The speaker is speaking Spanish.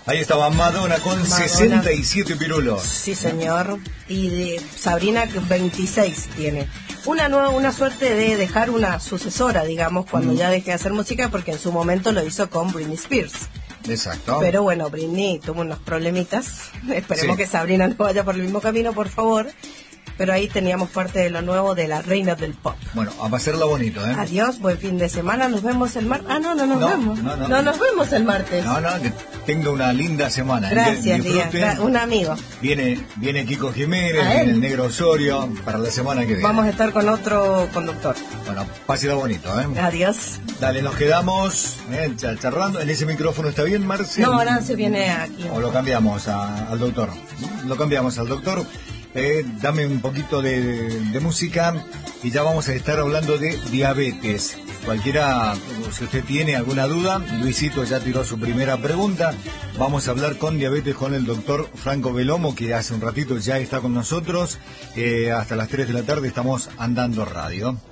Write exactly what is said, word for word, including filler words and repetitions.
Ahí estaba Madonna con Madonna. sesenta y siete pirulos. Sí, señor. Y de Sabrina, que veintiséis tiene. Una nueva, una suerte de dejar una sucesora, digamos, cuando mm. ya deje de hacer música, porque en su momento lo hizo con Britney Spears. Exacto. Pero bueno, Britney tuvo unos problemitas. Esperemos Sí. que Sabrina no vaya por el mismo camino, por favor. Pero ahí teníamos parte de lo nuevo de la reina del pop. Bueno, a pasarla bonito, ¿eh? Adiós, buen fin de semana. Nos vemos el martes. Ah, no, no nos No, vemos. no, no. No nos vemos el martes. No, no, que tenga una linda semana. Gracias, Que Díaz. disfruten. Gra- Un amigo. Viene, viene Kiko Jiménez, A viene él. el Negro Osorio para la semana que viene. Vamos a estar con otro conductor. Bueno, pásela bonito, ¿eh? Adiós. Dale, nos quedamos eh, cha- charlando. ¿En ese micrófono está bien, Marce? No, ahora se viene aquí. O lo cambiamos a- al doctor. Lo cambiamos al doctor. Eh, dame un poquito de, de música y ya vamos a estar hablando de diabetes. Cualquiera, si usted tiene alguna duda, Luisito ya tiró su primera pregunta. Vamos a hablar con diabetes con el doctor Franco Velomo, que hace un ratito ya está con nosotros. Eh, hasta las tres de la tarde estamos andando radio.